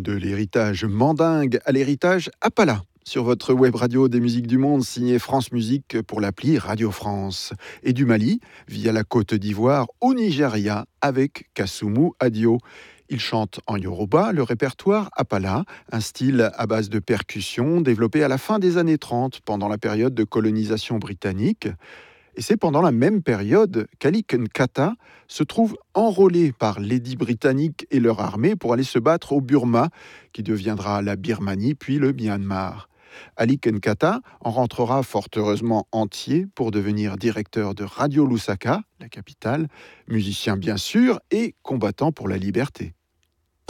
De l'héritage mandingue à l'héritage Appala. Sur votre web radio des musiques du monde, signé France Musique pour l'appli Radio France. Et du Mali, via la Côte d'Ivoire, au Nigeria, avec Kassumu Adio. Il chante en yoruba le répertoire Appala, un style à base de percussion développé à la fin des années 30 pendant la période de colonisation britannique. Et c'est pendant la même période qu'Ali Nkata se trouve enrôlé par l'édit britannique et leur armée pour aller se battre au Burma, qui deviendra la Birmanie puis le Myanmar. Ali Nkata en rentrera fort heureusement entier pour devenir directeur de Radio Lusaka, la capitale, musicien bien sûr et combattant pour la liberté.